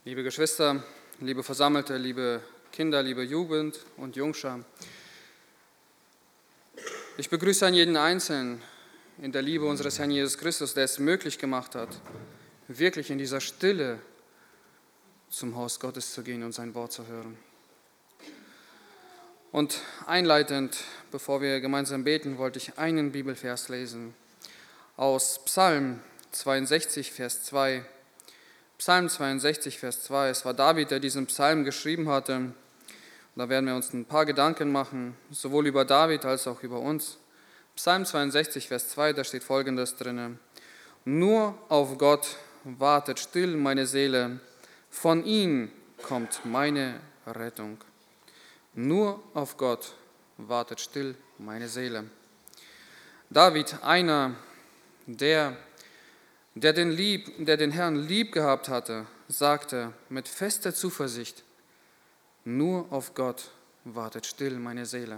Liebe Geschwister, liebe Versammelte, liebe Kinder, liebe Jugend und Jungschar, ich begrüße an jeden Einzelnen in der Liebe unseres Herrn Jesus Christus, der es möglich gemacht hat, wirklich in dieser Stille zum Haus Gottes zu gehen und sein Wort zu hören. Und einleitend, bevor wir gemeinsam beten, wollte ich einen Bibelvers lesen aus Psalm 62, Vers 2. Psalm 62, Vers 2. Es war David, der diesen Psalm geschrieben hatte. Und da werden wir uns ein paar Gedanken machen, sowohl über David als auch über uns. Psalm 62, Vers 2, da steht Folgendes drin. Nur auf Gott wartet still meine Seele, von ihm kommt meine Rettung. Nur auf Gott wartet still meine Seele. David, einer, der den Herrn lieb gehabt hatte, sagte mit fester Zuversicht, nur auf Gott wartet still meine Seele.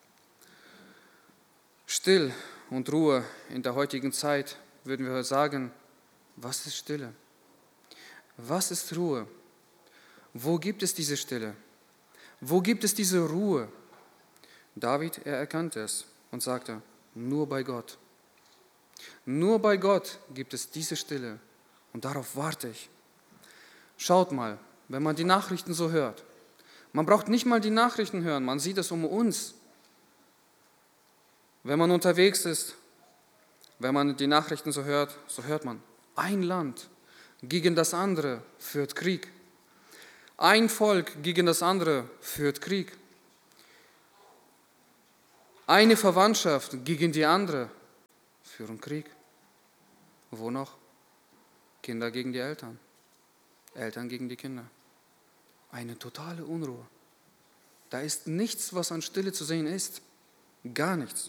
Still und Ruhe in der heutigen Zeit, würden wir sagen, was ist Stille? Was ist Ruhe? Wo gibt es diese Stille? Wo gibt es diese Ruhe? David, er erkannte es und sagte, nur bei Gott. Nur bei Gott gibt es diese Stille und darauf warte ich. Schaut mal, wenn man die Nachrichten so hört, man braucht nicht mal die Nachrichten hören, man sieht es um uns. Wenn man unterwegs ist, wenn man die Nachrichten so hört man, ein Land gegen das andere führt Krieg. Ein Volk gegen das andere führt Krieg. Eine Verwandtschaft gegen die andere führen Krieg. Wo noch? Kinder gegen die Eltern. Eltern gegen die Kinder. Eine totale Unruhe. Da ist nichts, was an Stille zu sehen ist. Gar nichts.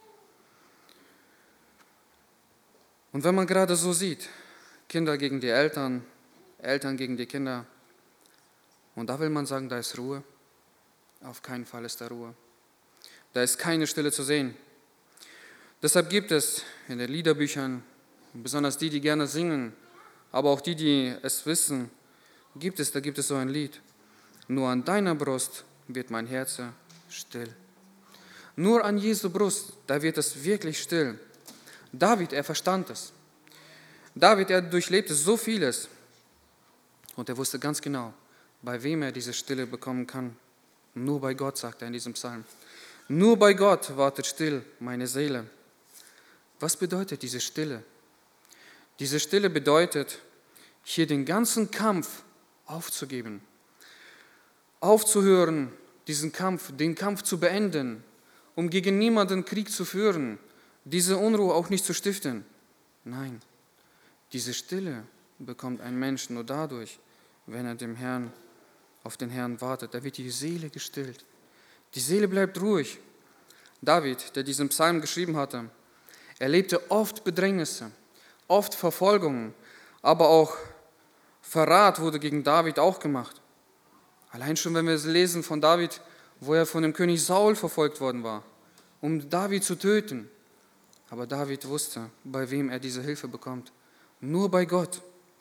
Und wenn man gerade so sieht, Kinder gegen die Eltern, Eltern gegen die Kinder, und da will man sagen, da ist Ruhe. Auf keinen Fall ist da Ruhe. Da ist keine Stille zu sehen. Deshalb gibt es in den Liederbüchern, besonders die gerne singen, aber auch die es wissen, da gibt es so ein Lied. Nur an deiner Brust wird mein Herz still. Nur an Jesu Brust, da wird es wirklich still. David, er verstand es. David, er durchlebte so vieles. Und er wusste ganz genau, bei wem er diese Stille bekommen kann. Nur bei Gott, sagt er in diesem Psalm. Nur bei Gott wartet still meine Seele. Was bedeutet diese Stille? Diese Stille bedeutet, hier den ganzen Kampf aufzugeben. Aufzuhören, den Kampf zu beenden, um gegen niemanden Krieg zu führen, diese Unruhe auch nicht zu stiften. Nein, diese Stille bekommt ein Mensch nur dadurch, wenn er auf den Herrn wartet. Da wird die Seele gestillt. Die Seele bleibt ruhig. David, der diesen Psalm geschrieben hatte, erlebte oft Bedrängnisse, oft Verfolgungen, aber auch Verrat wurde gegen David auch gemacht. Allein schon, wenn wir lesen von David, wo er von dem König Saul verfolgt worden war, um David zu töten. Aber David wusste, bei wem er diese Hilfe bekommt. Nur bei Gott.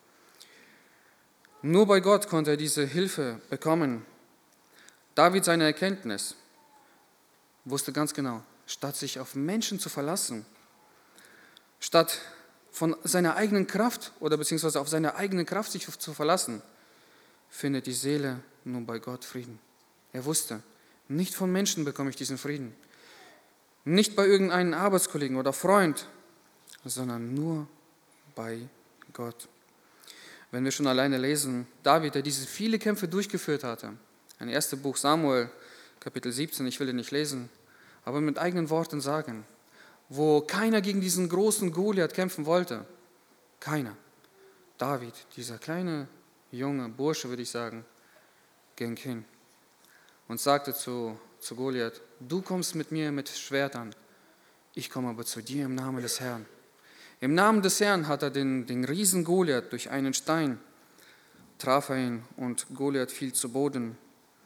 Nur bei Gott konnte er diese Hilfe bekommen. David, seine Erkenntnis, wusste ganz genau, statt sich auf Menschen zu verlassen, statt von seiner eigenen Kraft oder beziehungsweise auf seine eigene Kraft sich zu verlassen, findet die Seele nur bei Gott Frieden. Er wusste, nicht von Menschen bekomme ich diesen Frieden, nicht bei irgendeinem Arbeitskollegen oder Freund, sondern nur bei Gott. Wenn wir schon alleine lesen, David, der diese viele Kämpfe durchgeführt hatte, ein erstes Buch Samuel, Kapitel 17, ich will ihn nicht lesen, aber mit eigenen Worten sagen, wo keiner gegen diesen großen Goliath kämpfen wollte. Keiner. David, dieser kleine, junge Bursche, würde ich sagen, ging hin und sagte zu Goliath, du kommst mit mir mit Schwertern, ich komme aber zu dir im Namen des Herrn. Im Namen des Herrn hat er den Riesen Goliath durch einen Stein, traf er ihn und Goliath fiel zu Boden.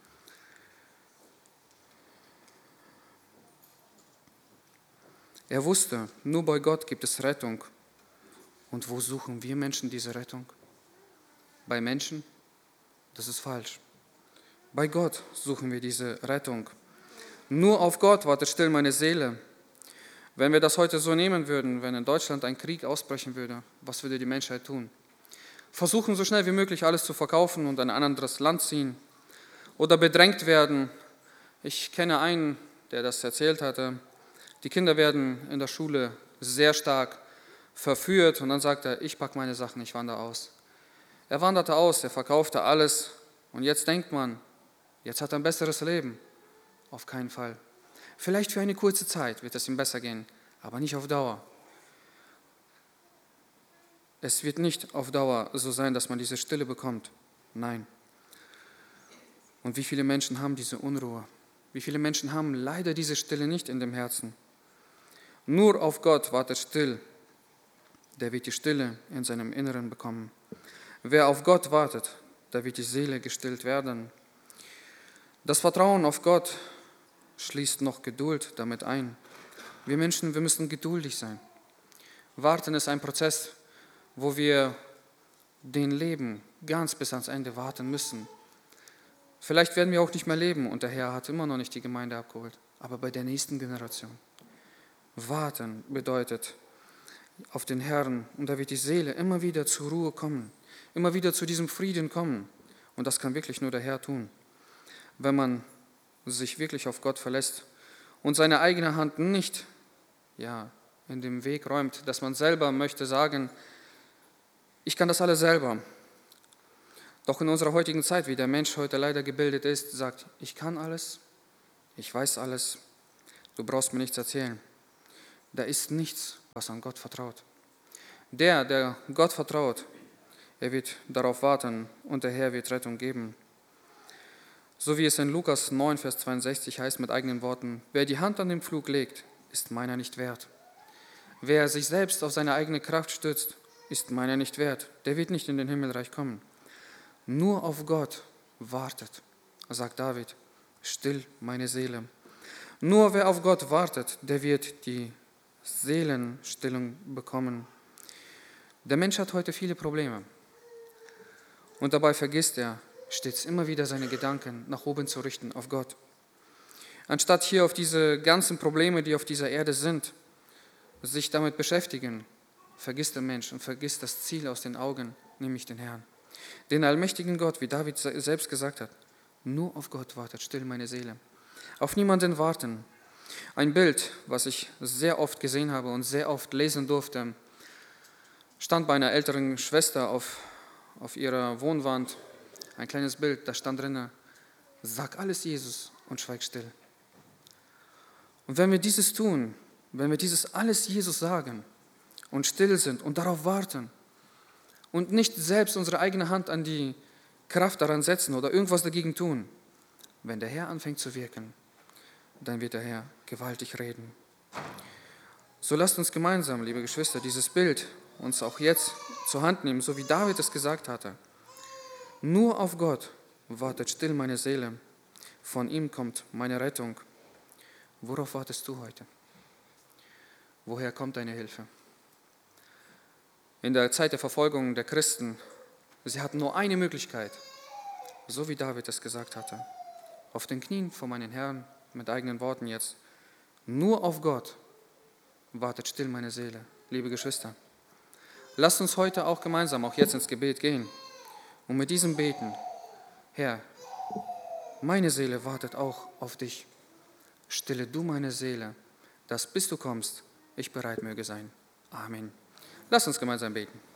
Er wusste, nur bei Gott gibt es Rettung. Und wo suchen wir Menschen diese Rettung? Bei Menschen? Das ist falsch. Bei Gott suchen wir diese Rettung. Nur auf Gott wartet still meine Seele. Wenn wir das heute so nehmen würden, wenn in Deutschland ein Krieg ausbrechen würde, was würde die Menschheit tun? Versuchen so schnell wie möglich alles zu verkaufen und in ein anderes Land ziehen oder bedrängt werden. Ich kenne einen, der das erzählt hatte. Die Kinder werden in der Schule sehr stark verführt und dann sagt er, ich packe meine Sachen, ich wandere aus. Er wanderte aus, er verkaufte alles und jetzt denkt man, jetzt hat er ein besseres Leben. Auf keinen Fall. Vielleicht für eine kurze Zeit wird es ihm besser gehen, aber nicht auf Dauer. Es wird nicht auf Dauer so sein, dass man diese Stille bekommt. Nein. Und wie viele Menschen haben diese Unruhe? Wie viele Menschen haben leider diese Stille nicht in dem Herzen? Nur auf Gott wartet still, der wird die Stille in seinem Inneren bekommen. Wer auf Gott wartet, da wird die Seele gestillt werden. Das Vertrauen auf Gott schließt noch Geduld damit ein. Wir Menschen, wir müssen geduldig sein. Warten ist ein Prozess, wo wir den Leben ganz bis ans Ende warten müssen. Vielleicht werden wir auch nicht mehr leben und der Herr hat immer noch nicht die Gemeinde abgeholt, aber bei der nächsten Generation. Warten bedeutet auf den Herrn und da wird die Seele immer wieder zur Ruhe kommen, immer wieder zu diesem Frieden kommen und das kann wirklich nur der Herr tun, wenn man sich wirklich auf Gott verlässt und seine eigene Hand nicht in den Weg räumt, dass man selber möchte sagen, ich kann das alles selber. Doch in unserer heutigen Zeit, wie der Mensch heute leider gebildet ist, sagt, ich kann alles, ich weiß alles, du brauchst mir nichts erzählen. Da ist nichts, was an Gott vertraut. Der Gott vertraut, er wird darauf warten und der Herr wird Rettung geben. So wie es in Lukas 9, Vers 62 heißt mit eigenen Worten, wer die Hand an den Pflug legt, ist meiner nicht wert. Wer sich selbst auf seine eigene Kraft stützt, ist meiner nicht wert. Der wird nicht in den Himmelreich kommen. Nur auf Gott wartet, sagt David, still meine Seele. Nur wer auf Gott wartet, der wird die Seelenstillung bekommen. Der Mensch hat heute viele Probleme und dabei vergisst er stets immer wieder seine Gedanken nach oben zu richten auf Gott. Anstatt hier auf diese ganzen Probleme, die auf dieser Erde sind, sich damit beschäftigen, vergisst der Mensch und vergisst das Ziel aus den Augen, nämlich den Herrn. Den allmächtigen Gott, wie David selbst gesagt hat, nur auf Gott wartet still meine Seele. Auf niemanden warten. Ein Bild, was ich sehr oft gesehen habe und sehr oft lesen durfte, stand bei einer älteren Schwester auf ihrer Wohnwand. Ein kleines Bild, da stand drin, sag alles Jesus und schweig still. Und wenn wir dieses tun, wenn wir dieses alles Jesus sagen und still sind und darauf warten und nicht selbst unsere eigene Hand an die Kraft daran setzen oder irgendwas dagegen tun, wenn der Herr anfängt zu wirken, dann wird der Herr gewaltig reden. So lasst uns gemeinsam, liebe Geschwister, dieses Bild uns auch jetzt zur Hand nehmen, so wie David es gesagt hatte. Nur auf Gott wartet still meine Seele, von ihm kommt meine Rettung. Worauf wartest du heute? Woher kommt deine Hilfe? In der Zeit der Verfolgung der Christen, sie hatten nur eine Möglichkeit, so wie David es gesagt hatte, auf den Knien vor meinen Herrn, mit eigenen Worten jetzt, nur auf Gott wartet still meine Seele, liebe Geschwister. Lasst uns heute auch gemeinsam, auch jetzt ins Gebet gehen und mit diesem beten, Herr, meine Seele wartet auch auf dich. Stille du meine Seele, dass bis du kommst, ich bereit möge sein. Amen. Lass uns gemeinsam beten.